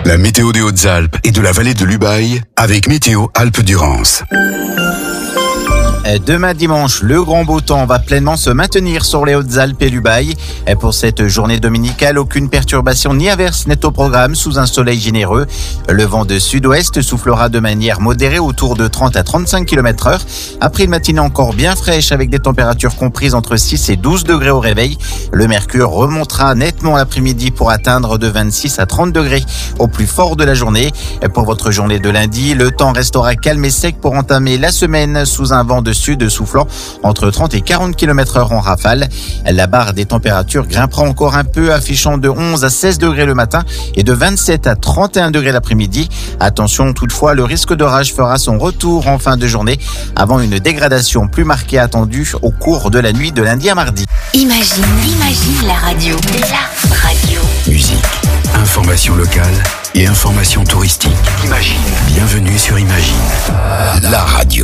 La météo des Hautes-Alpes et de la vallée de l'Ubaye avec Météo Alpes-Durance. Demain dimanche, le grand beau temps va pleinement se maintenir sur les Hautes-Alpes et l'Ubaye. Pour cette journée dominicale, aucune perturbation ni averse n'est au programme sous un soleil généreux. Le vent de sud-ouest soufflera de manière modérée autour de 30 à 35 km/h. Après une matinée encore bien fraîche avec des températures comprises entre 6 et 12 degrés au réveil. Le mercure remontera nettement l'après-midi pour atteindre de 26 à 30 degrés au plus fort de la journée. Pour votre journée de lundi, le temps restera calme et sec pour entamer la semaine sous un vent de sud soufflant entre 30 et 40 km/h en rafale. La barre des températures grimpera encore un peu, affichant de 11 à 16 degrés le matin et de 27 à 31 degrés l'après-midi. Attention toutefois, le risque d'orage fera son retour en fin de journée avant une dégradation plus marquée attendue au cours de la nuit de lundi à mardi. Imagine la radio. La radio. Musique, information locale et information touristique. Imagine. Bienvenue sur Imagine. La radio.